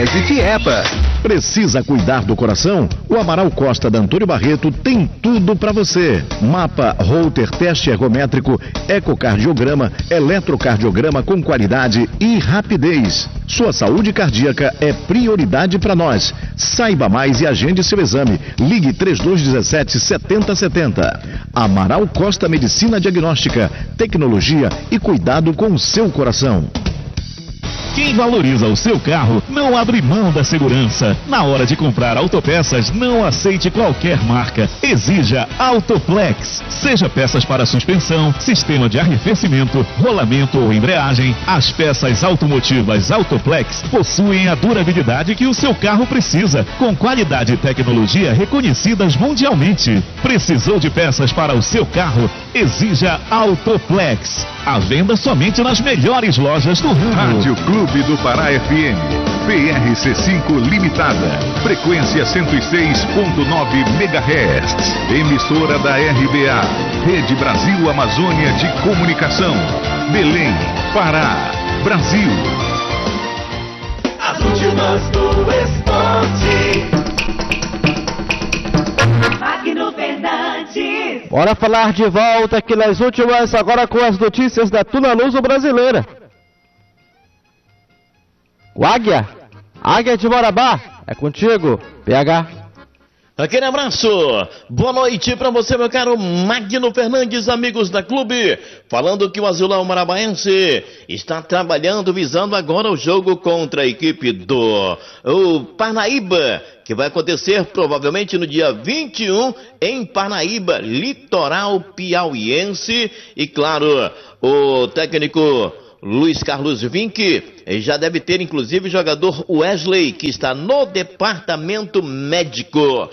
de Tiepa. Precisa cuidar do coração? O Amaral Costa da Antônio Barreto tem tudo para você. Mapa, Holter, teste ergométrico, ecocardiograma, eletrocardiograma com qualidade e rapidez. Sua saúde cardíaca é prioridade para nós. Saiba mais e agende seu exame. Ligue 3217-7070. Amaral Costa Medicina Diagnóstica, tecnologia e cuidado com o seu coração. Quem valoriza o seu carro não abre mão da segurança. Na hora de comprar autopeças, não aceite qualquer marca. Exija Autoplex. Seja peças para suspensão, sistema de arrefecimento, rolamento ou embreagem, as peças automotivas Autoplex possuem a durabilidade que o seu carro precisa, com qualidade e tecnologia reconhecidas mundialmente. Precisou de peças para o seu carro? Exija Autoplex. À venda somente nas melhores lojas do ramo. Rádio Clube do Pará FM, PRC5 Limitada, frequência 106.9 MHz, emissora da RBA, Rede Brasil Amazônia de Comunicação, Belém, Pará, Brasil. As últimas do esporte. Magno Fernandes. Bora falar de volta aqui nas últimas, agora com as notícias da Tunaluso Brasileira. O Águia de Marabá, é contigo, PH. Aquele abraço, boa noite para você, meu caro Magno Fernandes, amigos da clube, falando que o Azulão Marabaense está trabalhando, visando agora o jogo contra a equipe do Parnaíba, que vai acontecer provavelmente no dia 21 em Parnaíba, litoral piauiense, e claro, o técnico Luiz Carlos Vinck já deve ter inclusive o jogador Wesley, que está no departamento médico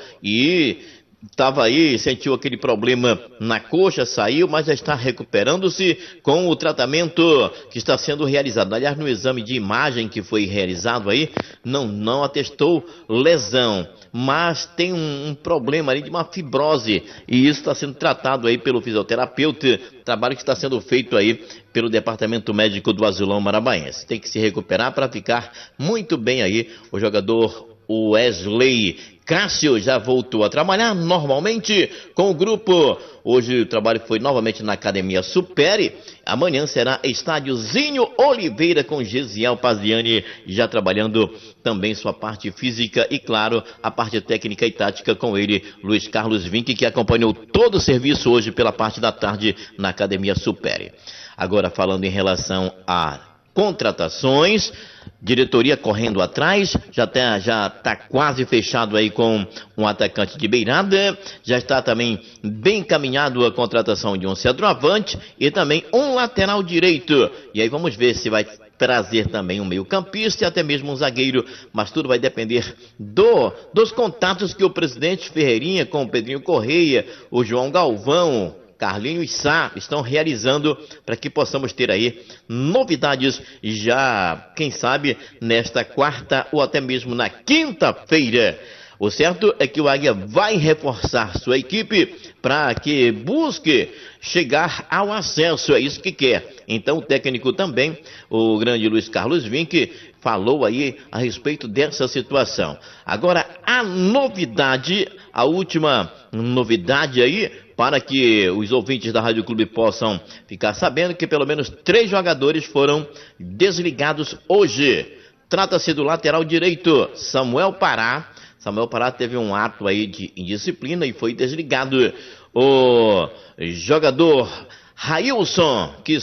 e estava aí, sentiu aquele problema na coxa, saiu, mas já está recuperando-se com o tratamento que está sendo realizado. Aliás, no exame de imagem que foi realizado aí, não atestou lesão, mas tem um problema ali de uma fibrose, e isso está sendo tratado aí pelo fisioterapeuta, trabalho que está sendo feito aí pelo departamento médico do Azulão Marabaense. Tem que se recuperar para ficar muito bem aí o jogador Wesley. Cássio já voltou a trabalhar normalmente com o grupo. Hoje o trabalho foi novamente na Academia Supere. Amanhã será Estádio Zinho Oliveira com Gesiel Paziani, já trabalhando também sua parte física e, claro, a parte técnica e tática com ele, Luiz Carlos Vinck, que acompanhou todo o serviço hoje pela parte da tarde na Academia Supere. Agora, falando em relação a contratações, diretoria correndo atrás, já está quase fechado aí com um atacante de beirada, já está também bem encaminhado a contratação de um centroavante e também um lateral direito. E aí vamos ver se vai trazer também um meio-campista e até mesmo um zagueiro, mas tudo vai depender dos contatos que o presidente Ferreirinha com o Pedrinho Correia, o João Galvão, Carlinho e Sá estão realizando para que possamos ter aí novidades já, quem sabe, nesta quarta ou até mesmo na quinta-feira. O certo é que o Águia vai reforçar sua equipe para que busque chegar ao acesso, é isso que quer. Então o técnico também, o grande Luiz Carlos Vinck, falou aí a respeito dessa situação. Agora, a novidade, a última novidade aí, para que os ouvintes da Rádio Clube possam ficar sabendo que pelo menos 3 jogadores foram desligados hoje. Trata-se do lateral direito, Samuel Pará. Samuel Pará teve um ato aí de indisciplina e foi desligado. O jogador Railson, que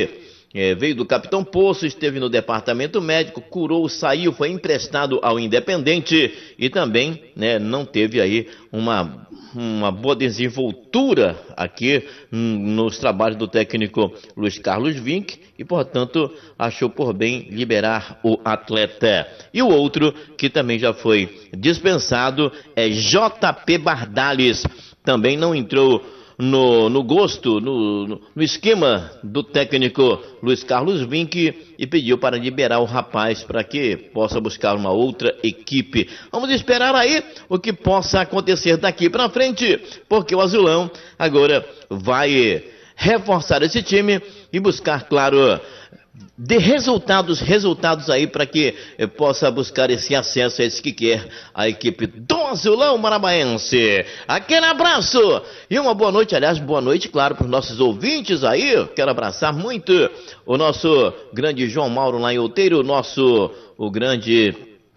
veio do Capitão Poço, esteve no departamento médico, curou, saiu, foi emprestado ao Independente e também, não teve aí uma boa desenvoltura aqui nos trabalhos do técnico Luiz Carlos Vinck e, portanto, achou por bem liberar o atleta. E o outro, que também já foi dispensado, é JP Bardales. Também não entrou no gosto, no esquema do técnico Luiz Carlos Vinck e pediu para liberar o rapaz para que possa buscar uma outra equipe. Vamos esperar aí o que possa acontecer daqui para frente, porque o Azulão agora vai reforçar esse time e buscar, claro, dê resultados aí para que possa buscar esse acesso a esse que quer a equipe do Azulão Marambaense. Aquele abraço e uma boa noite, aliás, boa noite, claro, para os nossos ouvintes aí. Eu quero abraçar muito o nosso grande João Mauro lá em Outeiro, o grande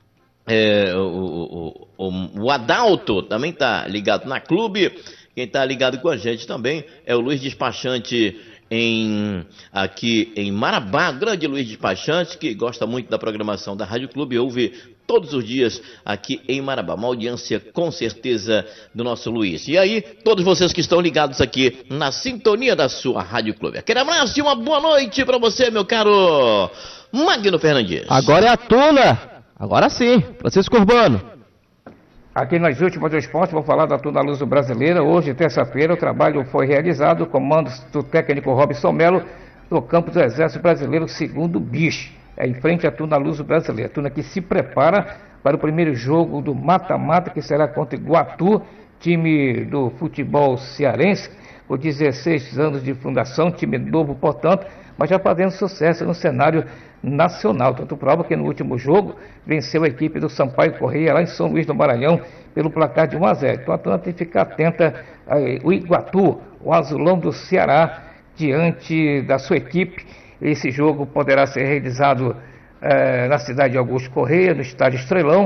o Adalto também está ligado na clube. Quem está ligado com a gente também é o Luiz Despachante aqui em Marabá, grande Luiz Despachante, que gosta muito da programação da Rádio Clube, ouve todos os dias aqui em Marabá. Uma audiência com certeza do nosso Luiz. E aí, todos vocês que estão ligados aqui na sintonia da sua Rádio Clube. Aquele abraço e uma boa noite para você, meu caro Magno Fernandes. Agora é a Tuna. Agora sim, Francisco Urbano. Aqui nas últimas do esporte, vou falar da Tuna Luso Brasileira. Hoje, terça-feira, o trabalho foi realizado, comandos do técnico Robson Melo, no campo do Exército Brasileiro, segundo BIS, em frente à Tuna Luso Brasileira. Tuna que se prepara para o primeiro jogo do mata-mata, que será contra Iguatu, time do futebol cearense, com 16 anos de fundação, time novo, portanto, mas já fazendo sucesso no cenário nacional. Tanto prova que no último jogo venceu a equipe do Sampaio Correia lá em São Luís do Maranhão pelo placar de 1-0. Então a Tuna tem que ficar atenta ao Iguatu, o Azulão do Ceará, diante da sua equipe. Esse jogo poderá ser realizado na cidade de Augusto Correia, no estádio Estrelão,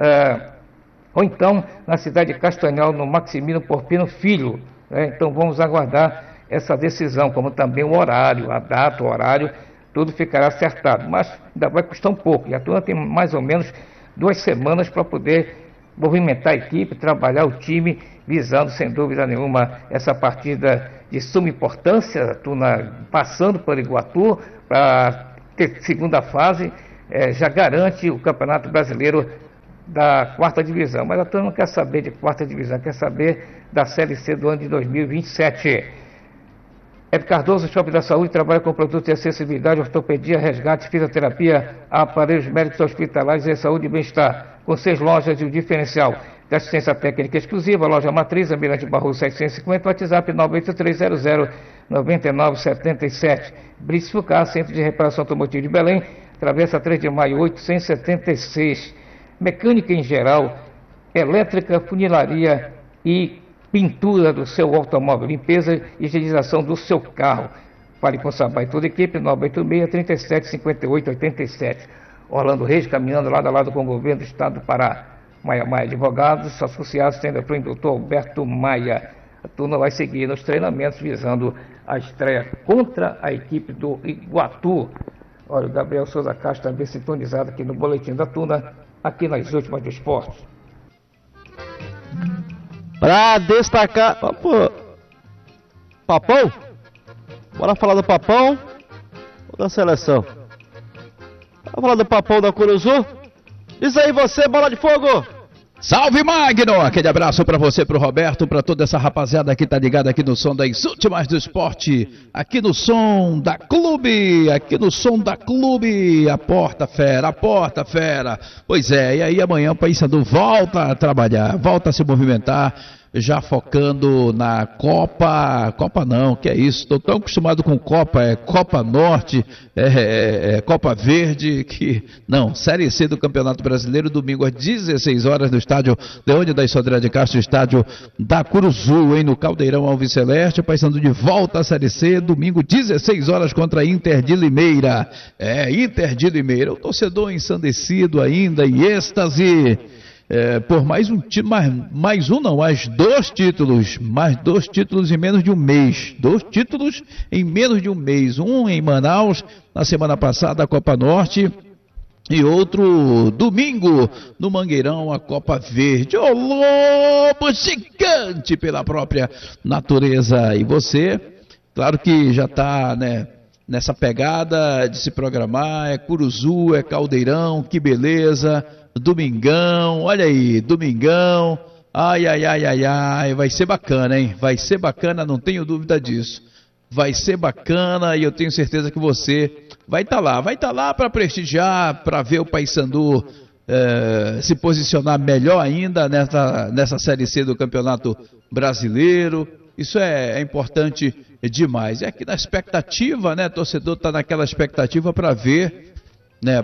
ou então na cidade de Castanhal, no Maximino Porpino Filho. Então vamos aguardar essa decisão, como também o horário, a data, o horário, tudo ficará acertado, mas ainda vai custar um pouco. E a Tuna tem mais ou menos 2 semanas para poder movimentar a equipe, trabalhar o time, visando sem dúvida nenhuma essa partida de suma importância. A Tuna passando por Iguatu para ter segunda fase, já garante o Campeonato Brasileiro da 4ª divisão. Mas a Tuna não quer saber de 4ª divisão, quer saber da Série C do ano de 2027. Hebe Cardoso, Shopping da Saúde, trabalha com produtos de acessibilidade, ortopedia, resgate, fisioterapia, aparelhos médicos hospitalares e saúde e bem-estar, com 6 lojas de um diferencial de assistência técnica exclusiva, loja matriz, Almirante Barroso 750, WhatsApp 983009977. Brice Fucar, Centro de Reparação Automotiva de Belém, Travessa 3 de Maio 876. Mecânica em geral, elétrica, funilaria e pintura do seu automóvel, limpeza e higienização do seu carro. Fale com Sabá e toda a equipe, 986-3758-87. Orlando Reis, caminhando lado a lado com o governo do estado do Pará. Maia Advogados, associados tendo para o doutor Alberto Maia. A Tuna vai seguir nos treinamentos visando a estreia contra a equipe do Iguatu. Olha, o Gabriel Souza Castro também sintonizado aqui no Boletim da Tuna, aqui nas últimas do esporte. Para destacar... Pô, Papão? Bora falar do Papão ou da seleção? Vamos falar do Papão da Curuzu? Diz aí você, Bola de Fogo! Salve, Magno! Aquele abraço pra você, pro Roberto, pra toda essa rapaziada que tá ligada aqui no som das últimas do esporte, aqui no som da Clube, a porta fera. Pois é, e aí amanhã o Paysandu volta a trabalhar, volta a se movimentar, já focando na Copa não, que é isso, estou tão acostumado com Copa, Copa Norte, Copa Verde, Série C do Campeonato Brasileiro, domingo às 16 horas no estádio Leônidas Sodré de Castro, estádio da Curuzu, no Caldeirão Alves Celeste, Paysandu de volta à Série C, domingo 16 horas contra Inter de Limeira, o torcedor ensandecido ainda, em êxtase, por mais dois títulos em menos de um mês, um em Manaus, na semana passada a Copa Norte, e outro domingo no Mangueirão, a Copa Verde, o lobo gigante pela própria natureza. E você, claro que já está, nessa pegada de se programar, é Curuzu, é Caldeirão, que beleza, domingão, olha aí, domingão, ai, vai ser bacana, hein? Vai ser bacana, não tenho dúvida disso. Vai ser bacana e eu tenho certeza que você vai estar lá para prestigiar, para ver o Paysandu se posicionar melhor ainda nessa Série C do Campeonato Brasileiro. Isso é importante demais. E aqui na expectativa, né, torcedor está naquela expectativa para ver, né,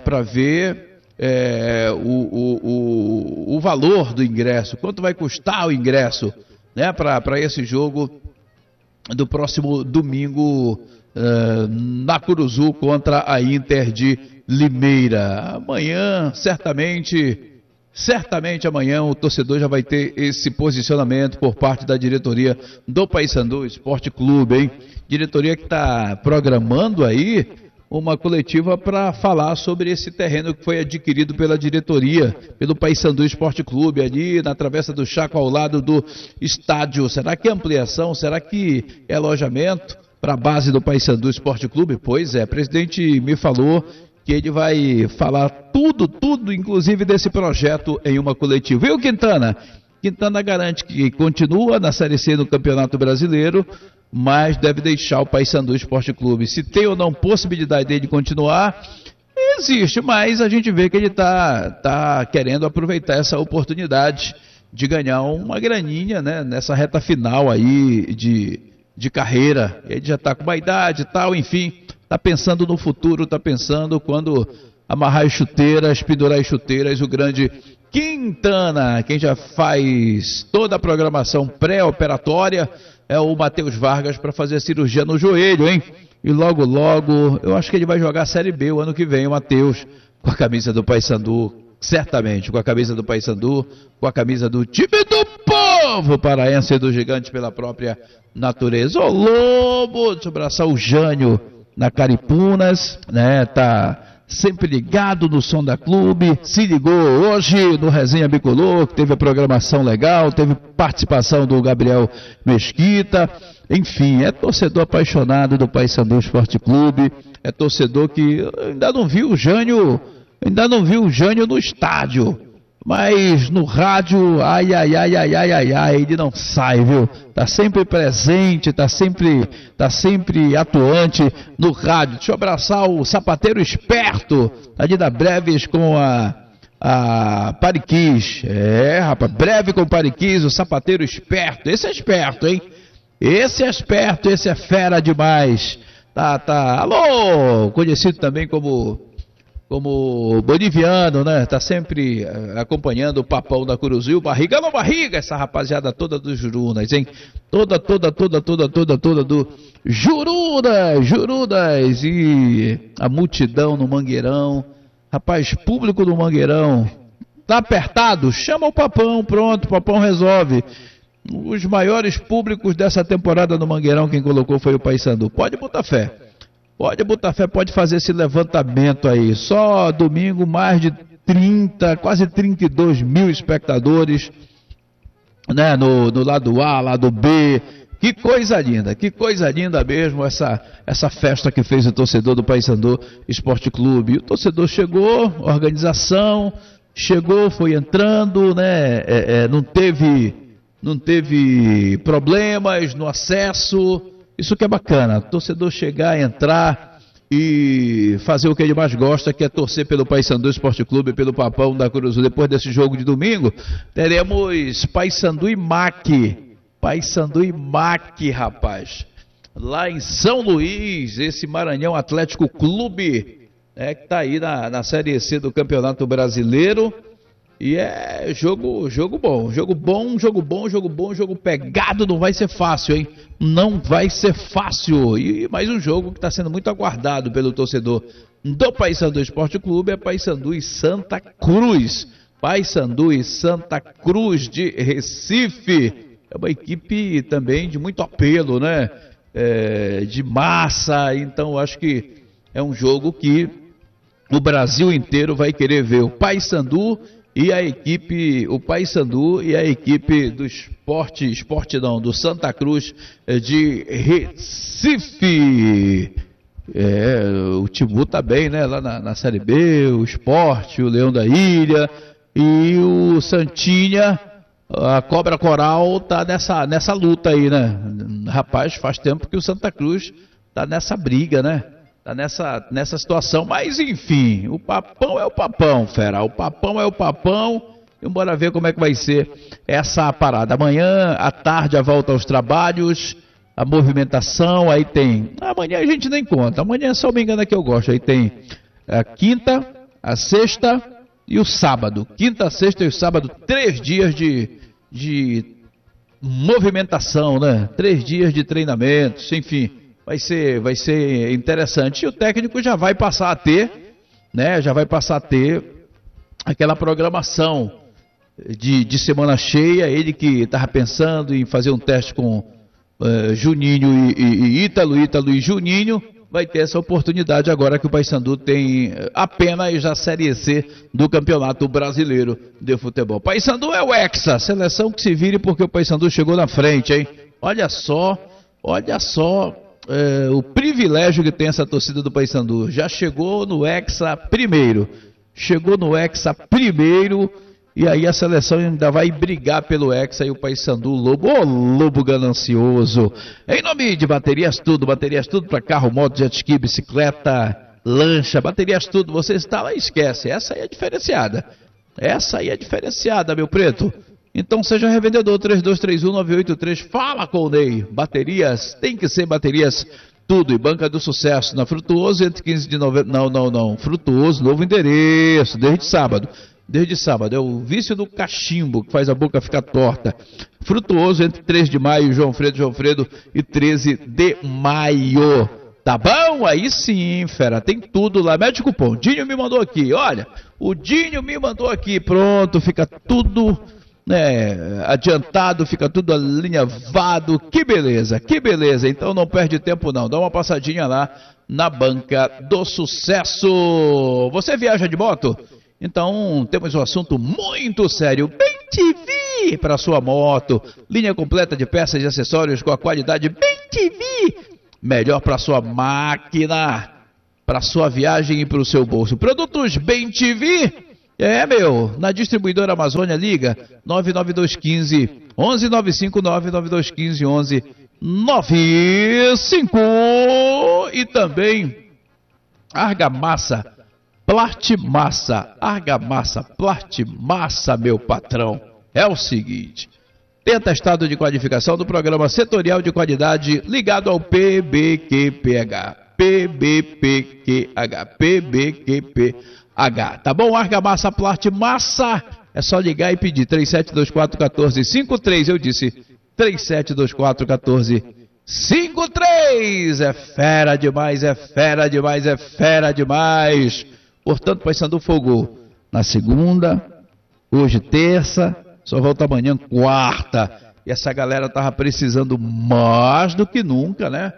o valor do ingresso, quanto vai custar o ingresso, né, para esse jogo do próximo domingo na Curuzu contra a Inter de Limeira. Amanhã, certamente amanhã o torcedor já vai ter esse posicionamento por parte da diretoria do Paysandu Esporte Clube, hein? Diretoria que está programando aí uma coletiva para falar sobre esse terreno que foi adquirido pela diretoria, pelo Paysandu Esporte Clube, ali na Travessa do Chaco, ao lado do estádio. Será que é ampliação? Será que é alojamento para a base do Paysandu Esporte Clube? Pois é, o presidente me falou que ele vai falar tudo, inclusive desse projeto em uma coletiva. E o Quintana? Quintana garante que continua na Série C do Campeonato Brasileiro, mas deve deixar o Paysandu Esporte Clube. Se tem ou não possibilidade dele continuar, existe, mas a gente vê que ele tá querendo aproveitar essa oportunidade de ganhar uma graninha, né, nessa reta final aí de carreira. Ele já está com uma idade e tal, enfim, está pensando no futuro, está pensando quando amarrar as chuteiras, pendurar as chuteiras, o grande Quintana. Quem já faz toda a programação pré-operatória é o Matheus Vargas para fazer a cirurgia no joelho, hein? E logo, eu acho que ele vai jogar a Série B o ano que vem, o Matheus, com a camisa do Paysandu, certamente, com a camisa do Paysandu, com a camisa do time do povo paraense, do Gigante pela própria natureza. Ô Lobo, deixa eu abraçar o Jânio na Caripunas, né, tá sempre ligado no som da clube, se ligou hoje no Resenha Bicolor, que teve a programação legal, teve participação do Gabriel Mesquita, enfim, é torcedor apaixonado do Paysandu Esporte Clube, é torcedor que ainda não viu o Jânio no estádio, mas no rádio, ai, ele não sai, viu? Tá sempre presente, tá sempre atuante no rádio. Deixa eu abraçar o sapateiro esperto, ali da Breves com a Pariquis. É, rapaz, Breve com Pariquis, o sapateiro esperto. Esse é esperto, hein? Esse é esperto, esse é fera demais. Tá. Alô, conhecido também como boliviano, né? Tá sempre acompanhando o Papão da Curuzu, Barriga, alô Barriga, essa rapaziada toda dos Jurunas, hein? Toda do Jurunas, e a multidão no Mangueirão, rapaz, público do Mangueirão, tá apertado, chama o Papão, pronto, o Papão resolve. Os maiores públicos dessa temporada no Mangueirão, quem colocou foi o Paysandu, pode botar fé. Pode fazer esse levantamento aí. Só domingo, mais de 30, quase 32 mil espectadores, né, no lado A, lado B. Que coisa linda mesmo essa festa que fez o torcedor do Paysandu Esporte Clube. O torcedor chegou, organização, foi entrando, né, não teve problemas no acesso. Isso que é bacana, o torcedor chegar, entrar e fazer o que ele mais gosta, que é torcer pelo Paysandu Esporte Clube, pelo Papão da Curuzu. Depois desse jogo de domingo, teremos Paysandu e MAC, rapaz, lá em São Luís, esse Maranhão Atlético Clube, que está aí na Série C do Campeonato Brasileiro. E é jogo bom, jogo pegado, não vai ser fácil, hein? Não vai ser fácil. E mais um jogo que está sendo muito aguardado pelo torcedor do Paysandu Esporte Clube, é Paysandu e Santa Cruz. Paysandu e Santa Cruz de Recife. É uma equipe também de muito apelo, né? De massa, então acho que é um jogo que o Brasil inteiro vai querer ver. O Paysandu e a equipe, o Paysandu e a equipe do do Santa Cruz de Recife. O Timbu tá bem, né? Lá na Série B, o Sport, o Leão da Ilha e o Santinha, a Cobra Coral tá nessa luta aí, né? Rapaz, faz tempo que o Santa Cruz tá nessa briga, né? Tá nessa situação, mas enfim, o Papão é o Papão, fera, o Papão é o Papão, E bora ver como é que vai ser essa parada. Amanhã, à tarde, a volta aos trabalhos, a movimentação, aí tem... Amanhã a gente nem conta, amanhã, se eu me engano, é que eu gosto. Aí tem a quinta, a sexta e o sábado. Quinta, sexta e o sábado, 3 dias de movimentação, né? 3 dias de treinamentos, enfim, vai ser interessante. E o técnico já vai passar a ter, né? Já vai passar a ter aquela programação de semana cheia. Ele que estava pensando em fazer um teste com Juninho e Ítalo e Juninho, vai ter essa oportunidade agora que o Paysandu tem apenas a Série C do Campeonato Brasileiro de Futebol. Paysandu é o Hexa, seleção que se vire porque o Paysandu chegou na frente, hein? Olha só o privilégio que tem essa torcida do Paysandu. Já chegou no Hexa primeiro, e aí a seleção ainda vai brigar pelo Hexa e o Paysandu, lobo ganancioso. Em nome de Baterias Tudo para carro, moto, jet ski, bicicleta, lancha, Baterias Tudo, você está lá e esquece, essa aí é diferenciada, meu preto. Então seja revendedor, 3231-983, fala com o Ney. Baterias, tem que ser Baterias Tudo. E Banca do Sucesso, na Frutuoso, entre 15 de novembro, não, Frutuoso, novo endereço, desde sábado, é o vício do cachimbo, que faz a boca ficar torta. Frutuoso, entre 3 de maio, João Fredo, e 13 de maio. Tá bom? Aí sim, fera, tem tudo lá. Mete o cupom, Dinho me mandou aqui, olha, o Dinho me mandou aqui, pronto, fica tudo, né, adiantado, fica tudo alinhavado, que beleza, então não perde tempo não, dá uma passadinha lá na Banca do Sucesso. Você viaja de moto? Então, temos um assunto muito sério, Bem TV para sua moto, linha completa de peças e acessórios com a qualidade Bem TV, melhor para sua máquina, para sua viagem e para o seu bolso. Produtos Bem TV, na distribuidora Amazônia, liga 99215 1195, 99215 1195 e também Argamassa, Argamassa, meu patrão, é o seguinte, tem atestado de qualificação do Programa Setorial de Qualidade ligado ao PBQPH, tá bom? Argamassa, Plastimassa, é só ligar e pedir, 3724-1453, eu disse, 3724-1453, é fera demais, Portanto, Paysandu folgou na segunda, hoje terça, só volta amanhã quarta. E essa galera tava precisando mais do que nunca, né?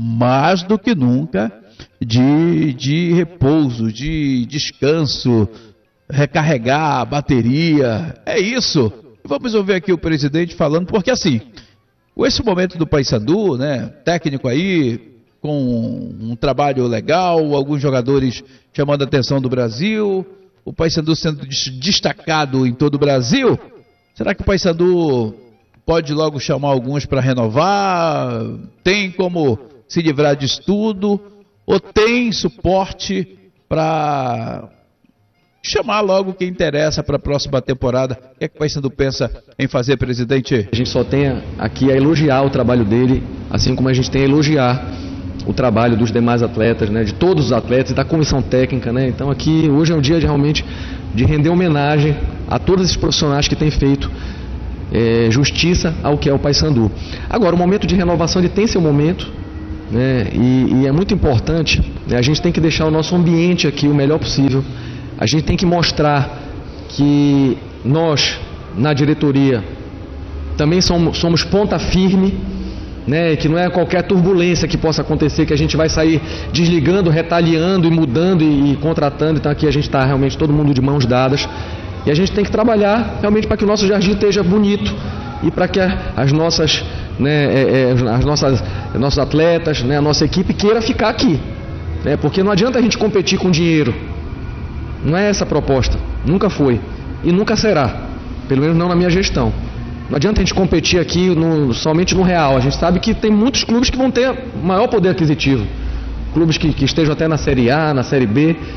De repouso, de descanso, recarregar a bateria. É isso. Vamos ouvir aqui o presidente falando, porque assim, com esse momento do Paysandu, né? Técnico aí, com um trabalho legal, alguns jogadores chamando a atenção do Brasil, o Paysandu sendo destacado em todo o Brasil. Será que o Paysandu pode logo chamar alguns para renovar? Tem como se livrar disso tudo? Ou tem suporte para chamar logo quem interessa para a próxima temporada? O que é que o Paysandu pensa em fazer, presidente? A gente só tem aqui a elogiar o trabalho dele, assim como a gente tem a elogiar o trabalho dos demais atletas, né, de todos os atletas e da comissão técnica, né? Então aqui hoje é um dia realmente de render homenagem a todos esses profissionais que têm feito justiça ao que é o Paysandu. Agora, o momento de renovação ele tem seu momento, né? E é muito importante, né? A gente tem que deixar o nosso ambiente aqui o melhor possível. A gente tem que mostrar que nós, na diretoria, também somos ponta firme, né, que não é qualquer turbulência que possa acontecer que a gente vai sair desligando, retaliando e mudando e contratando. Então aqui a gente está realmente todo mundo de mãos dadas e a gente tem que trabalhar realmente para que o nosso jardim esteja bonito e para que as nossas, né, nossos atletas, né, a nossa equipe queira ficar aqui, né, porque não adianta a gente competir com dinheiro, não é essa a proposta, nunca foi e nunca será, pelo menos não na minha gestão. Não adianta a gente competir aqui somente no real. A gente sabe que tem muitos clubes que vão ter maior poder aquisitivo. Clubes que estejam até na Série A, na Série B.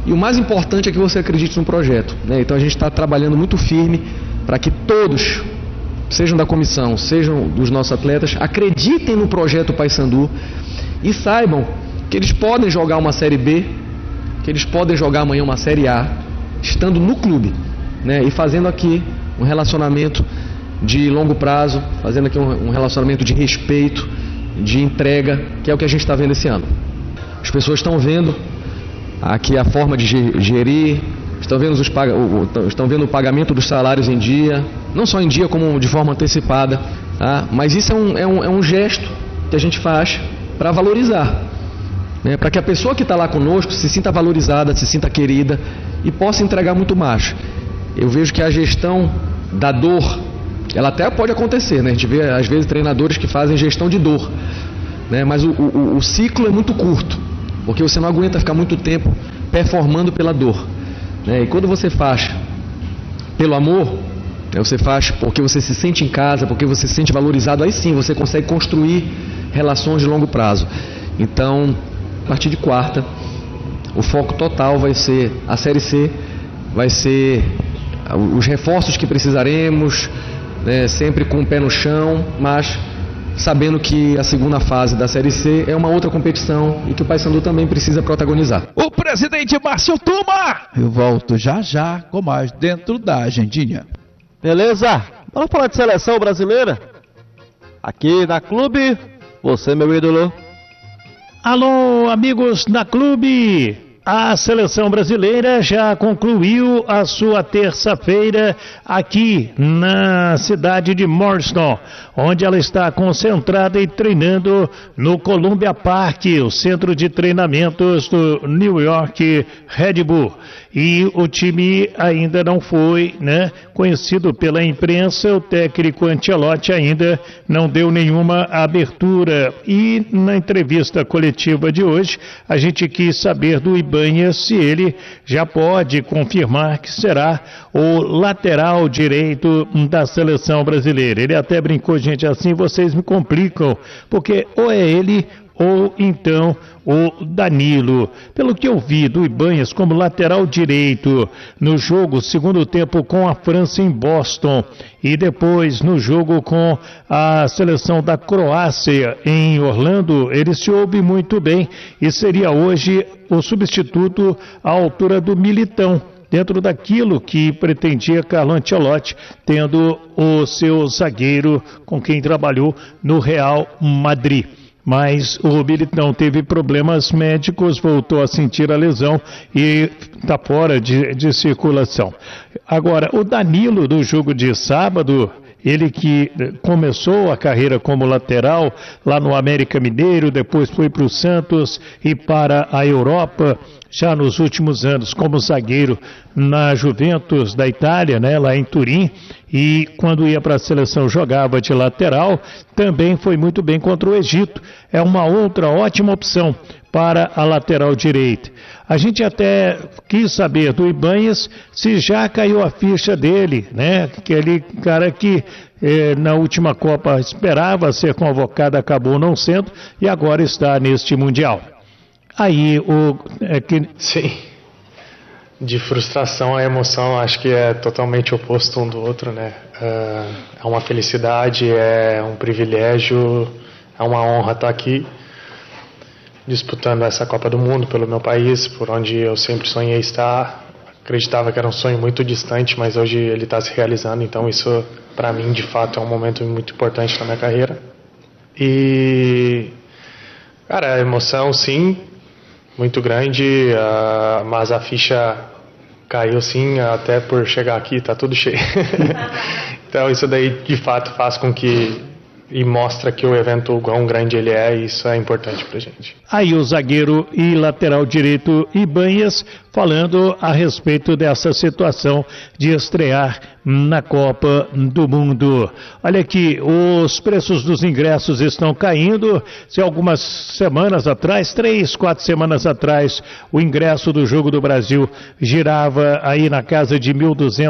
E o mais importante é que você acredite no projeto, né? Então a gente está trabalhando muito firme para que todos, sejam da comissão, sejam dos nossos atletas, acreditem no projeto Paysandu e saibam que eles podem jogar uma Série B, que eles podem jogar amanhã uma Série A, estando no clube, né? E fazendo aqui um relacionamento de longo prazo, fazendo aqui um relacionamento de respeito, de entrega, que é o que a gente está vendo esse ano. As pessoas estão vendo aqui a forma de gerir, estão vendo o pagamento dos salários em dia, não só em dia como de forma antecipada, tá? Mas isso é um gesto que a gente faz para valorizar, né? Para que a pessoa que está lá conosco se sinta valorizada, se sinta querida e possa entregar muito mais. Eu vejo que a gestão da dor, ela até pode acontecer, né? A gente vê às vezes treinadores que fazem gestão de dor, né? Mas o ciclo é muito curto, porque você não aguenta ficar muito tempo performando pela dor, né? E quando você faz pelo amor, né, você faz porque você se sente em casa, porque você se sente valorizado, aí sim você consegue construir relações de longo prazo. Então, a partir de quarta, o foco total vai ser a Série C, vai ser os reforços que precisaremos, né, sempre com o pé no chão, mas sabendo que a segunda fase da Série C é uma outra competição e que o Paysandu também precisa protagonizar. O presidente Márcio Tuma! Eu volto já com mais dentro da agendinha. Beleza? Vamos falar de seleção brasileira? Aqui na Clube, você, meu ídolo. Alô, amigos da Clube! A seleção brasileira já concluiu a sua terça-feira aqui na cidade de Morriston, onde ela está concentrada e treinando no Columbia Park, o centro de treinamentos do New York Red Bull. E o time ainda não foi, né, conhecido pela imprensa, o técnico Ancelotti ainda não deu nenhuma abertura. E na entrevista coletiva de hoje, a gente quis saber do Ibanhas se ele já pode confirmar que será o lateral direito da seleção brasileira. Ele até brincou, gente, assim vocês me complicam, porque ou é ele ou então o Danilo. Pelo que eu vi do Ibanhas como lateral direito no jogo segundo tempo com a França em Boston e depois no jogo com a seleção da Croácia em Orlando, ele se ouve muito bem e seria hoje o substituto à altura do Militão, dentro daquilo que pretendia Carlo Ancelotti, tendo o seu zagueiro com quem trabalhou no Real Madrid. Mas o Militão teve problemas médicos, voltou a sentir a lesão e está fora de circulação. Agora, o Danilo do jogo de sábado, ele que começou a carreira como lateral lá no América Mineiro, depois foi para o Santos e para a Europa, já nos últimos anos como zagueiro na Juventus da Itália, né, lá em Turim, e quando ia para a seleção jogava de lateral, também foi muito bem contra o Egito. É uma outra ótima opção para a lateral direita. A gente até quis saber do Ibanhas se já caiu a ficha dele, né? Aquele cara que na última Copa esperava ser convocado, acabou não sendo e agora está neste Mundial. Aí Sim, de frustração a emoção acho que é totalmente oposto um do outro, né? É uma felicidade, é um privilégio, é uma honra estar aqui disputando essa Copa do Mundo pelo meu país, por onde eu sempre sonhei estar. Acreditava que era um sonho muito distante, mas hoje ele está se realizando, então isso para mim de fato é um momento muito importante na minha carreira. E cara, a emoção sim, muito grande, mas a ficha caiu sim, até por chegar aqui tá tudo cheio. Então isso daí de fato faz com que e mostra que o evento, o quão grande ele é, e isso é importante pra gente. Aí o zagueiro e lateral direito Ibanhas falando a respeito dessa situação de estrear na Copa do Mundo. Olha aqui, os preços dos ingressos estão caindo. Se algumas semanas atrás, 3-4 semanas atrás, o ingresso do Jogo do Brasil girava aí na casa de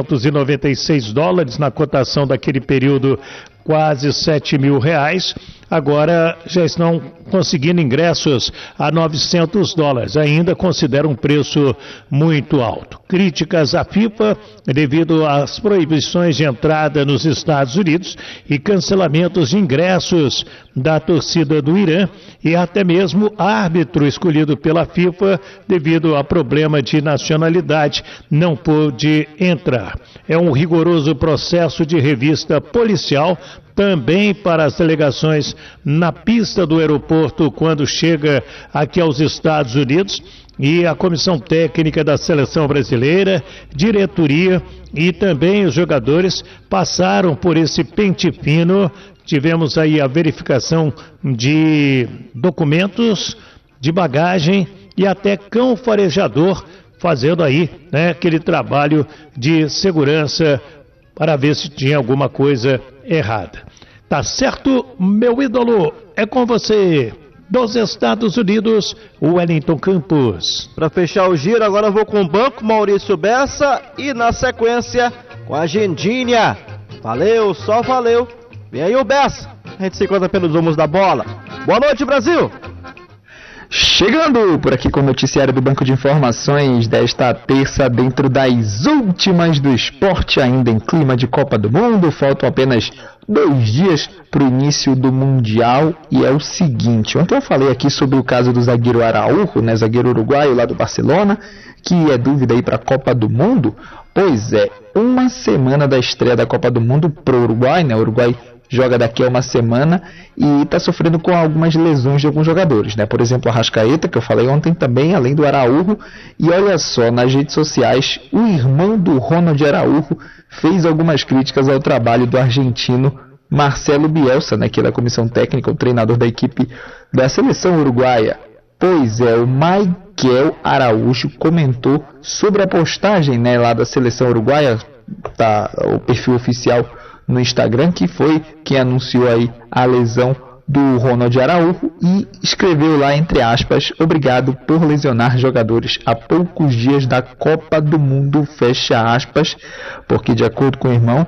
$1.296 na cotação daquele período, quase R$7.000. agora já estão conseguindo ingressos a $900. Ainda considera um preço muito alto. Críticas à FIFA devido às proibições de entrada nos Estados Unidos e cancelamentos de ingressos da torcida do Irã e até mesmo árbitro escolhido pela FIFA devido a problema de nacionalidade não pôde entrar. É um rigoroso processo de revista policial também para as delegações na pista do aeroporto quando chega aqui aos Estados Unidos, e a comissão técnica da seleção brasileira, diretoria e também os jogadores passaram por esse pente fino. Tivemos aí a verificação de documentos, de bagagem e até cão farejador fazendo aí, né, aquele trabalho de segurança para ver se tinha alguma coisa errada. Tá certo, meu ídolo? É com você. Dos Estados Unidos, Wellington Campos. Para fechar o giro, agora eu vou com o banco Maurício Bessa e na sequência com a Gendinha. Valeu, só valeu. Vem aí o Bessa. A gente se encontra pelos rumos da bola. Boa noite, Brasil. Chegando por aqui com o noticiário do Banco de Informações desta terça, dentro das últimas do esporte, ainda em clima de Copa do Mundo. Faltam apenas 2 dias para o início do Mundial e é o seguinte: ontem eu falei aqui sobre o caso do zagueiro Araújo, né, zagueiro uruguaio lá do Barcelona, que é dúvida aí para a Copa do Mundo. Pois é, uma semana da estreia da Copa do Mundo para o Uruguai, né, o Uruguai joga daqui a uma semana e está sofrendo com algumas lesões de alguns jogadores, né? Por exemplo, a Arrascaeta, que eu falei ontem também, além do Araújo. E olha só, nas redes sociais, o irmão do Ronald Araújo fez algumas críticas ao trabalho do argentino Marcelo Bielsa, né? Que é da comissão técnica, o treinador da equipe da seleção uruguaia. Pois é, o Michael Araújo comentou sobre a postagem, né, lá da seleção uruguaia, tá, o perfil oficial no Instagram, que foi quem anunciou aí a lesão do Ronald Araújo, e escreveu lá, entre aspas, obrigado por lesionar jogadores a poucos dias da Copa do Mundo, fecha aspas, porque de acordo com o irmão,